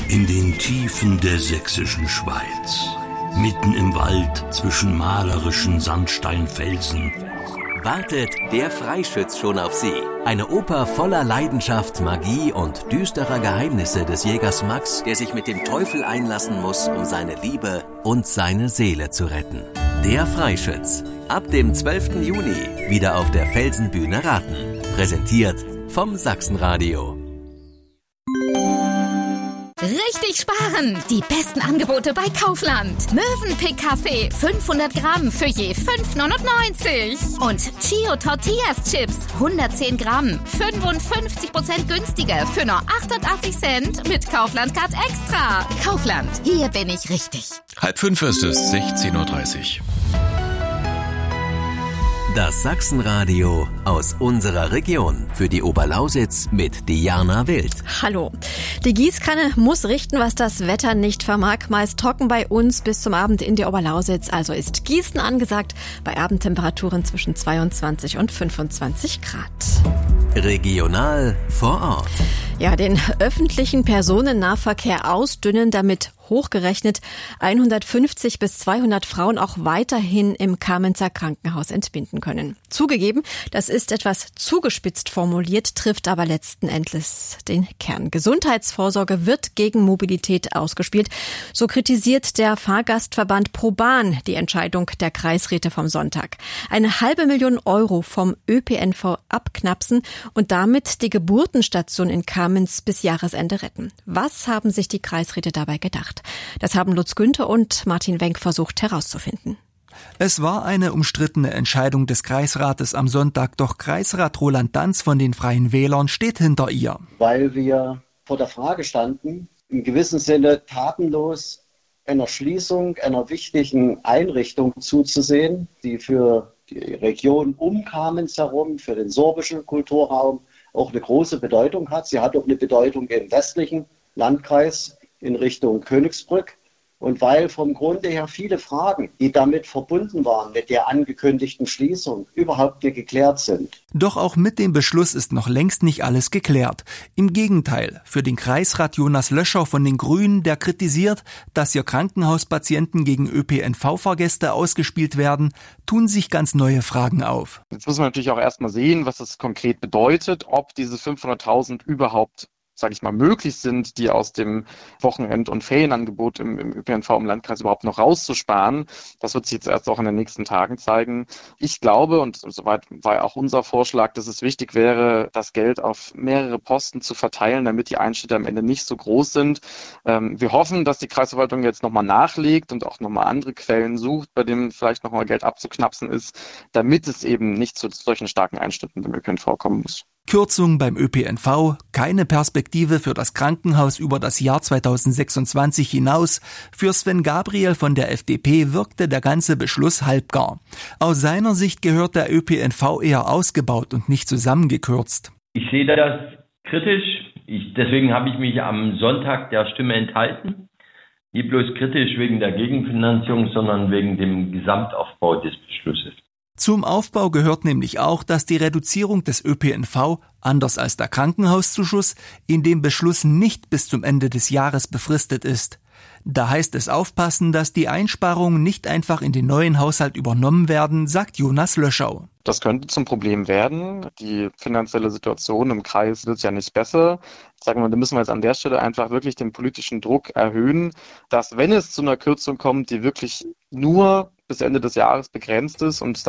In den Tiefen der sächsischen Schweiz, mitten im Wald zwischen malerischen Sandsteinfelsen, wartet Der Freischütz schon auf Sie. Eine Oper voller Leidenschaft, Magie und düsterer Geheimnisse des Jägers Max, der sich mit dem Teufel einlassen muss, um seine Liebe und seine Seele zu retten. Der Freischütz. Ab dem 12. Juni wieder auf der Felsenbühne Raten. Präsentiert vom Sachsenradio. Richtig sparen! Die besten Angebote bei Kaufland. Mövenpick Kaffee 500 Gramm für je 5,99. Und Chio Tortillas Chips 110 Gramm 55% günstiger für nur 88 Cent mit Kaufland Card Extra. Kaufland, hier bin ich richtig. 4:30 ist es, 16:30 Uhr. Das Sachsenradio aus unserer Region. Für die Oberlausitz mit Diana Wild. Hallo. Die Gießkanne muss richten, was das Wetter nicht vermag. Meist trocken bei uns bis zum Abend in der Oberlausitz. Also ist Gießen angesagt bei Abendtemperaturen zwischen 22 und 25 Grad. Regional vor Ort. Ja, den öffentlichen Personennahverkehr ausdünnen, damit hochgerechnet 150 bis 200 Frauen auch weiterhin im Kamenzer Krankenhaus entbinden können. Zugegeben, das ist etwas zugespitzt formuliert, trifft aber letzten Endes den Kern. Gesundheitsvorsorge wird gegen Mobilität ausgespielt. So kritisiert der Fahrgastverband ProBahn die Entscheidung der Kreisräte vom Sonntag. 500.000 Euro vom ÖPNV abknapsen und damit die Geburtenstation in Kamenz bis Jahresende retten. Was haben sich die Kreisräte dabei gedacht? Das haben Lutz Günther und Martin Wenck versucht herauszufinden. Es war eine umstrittene Entscheidung des Kreisrates am Sonntag, doch Kreisrat Roland Danz von den Freien Wählern steht hinter ihr. Weil wir vor der Frage standen, im gewissen Sinne tatenlos einer Schließung einer wichtigen Einrichtung zuzusehen, die für die Region um Kamenz herum, für den sorbischen Kulturraum auch eine große Bedeutung hat. Sie hat auch eine Bedeutung im westlichen Landkreis in Richtung Königsbrück. Und weil vom Grunde her viele Fragen, die damit verbunden waren, mit der angekündigten Schließung, überhaupt nicht geklärt sind. Doch auch mit dem Beschluss ist noch längst nicht alles geklärt. Im Gegenteil, für den Kreisrat Jonas Löscher von den Grünen, der kritisiert, dass hier Krankenhauspatienten gegen ÖPNV-Fahrgäste ausgespielt werden, tun sich ganz neue Fragen auf. Jetzt muss man natürlich auch erstmal sehen, was das konkret bedeutet, ob diese 500.000 überhaupt möglich sind, die aus dem Wochenend- und Ferienangebot im ÖPNV im Landkreis überhaupt noch rauszusparen. Das wird sich jetzt erst auch in den nächsten Tagen zeigen. Ich glaube, und soweit war auch unser Vorschlag, dass es wichtig wäre, das Geld auf mehrere Posten zu verteilen, damit die Einschnitte am Ende nicht so groß sind. Wir hoffen, dass die Kreisverwaltung jetzt nochmal nachlegt und auch nochmal andere Quellen sucht, bei denen vielleicht nochmal Geld abzuknapsen ist, damit es eben nicht zu solchen starken Einschnitten im ÖPNV kommen muss. Kürzung beim ÖPNV, keine Perspektive für das Krankenhaus über das Jahr 2026 hinaus. Für Sven Gabriel von der FDP wirkte der ganze Beschluss halbgar. Aus seiner Sicht gehört der ÖPNV eher ausgebaut und nicht zusammengekürzt. Ich sehe das kritisch. Deswegen habe ich mich am Sonntag der Stimme enthalten. Nicht bloß kritisch wegen der Gegenfinanzierung, sondern wegen dem Gesamtaufbau des Beschlusses. Zum Aufbau gehört nämlich auch, dass die Reduzierung des ÖPNV, anders als der Krankenhauszuschuss, in dem Beschluss nicht bis zum Ende des Jahres befristet ist. Da heißt es aufpassen, dass die Einsparungen nicht einfach in den neuen Haushalt übernommen werden, sagt Jonas Löschau. Das könnte zum Problem werden. Die finanzielle Situation im Kreis wird ja nicht besser. Da müssen wir jetzt an der Stelle einfach wirklich den politischen Druck erhöhen, dass wenn es zu einer Kürzung kommt, die wirklich nur bis Ende des Jahres begrenzt ist und